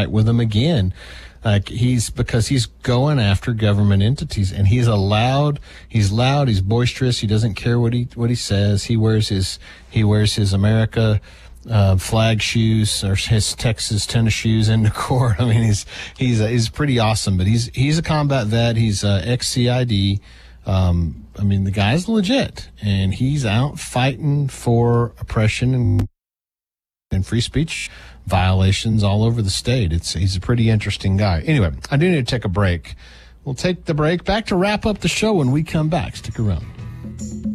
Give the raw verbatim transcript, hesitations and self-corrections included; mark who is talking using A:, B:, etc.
A: fight with them again. Like he's because he's going after government entities, and he's allowed. He's loud. He's boisterous. He doesn't care what he what he says. He wears his he wears his America uh, flag shoes or his Texas tennis shoes into court. I mean, he's he's uh, he's pretty awesome. But he's he's a combat vet. He's uh, ex C I D. Um, I mean, the guy's legit, and he's out fighting for oppression and and free speech violations all over the state. It's he's a pretty interesting guy. Anyway, I do need to take a break. We'll take the break back to wrap up the show when we come back. Stick around.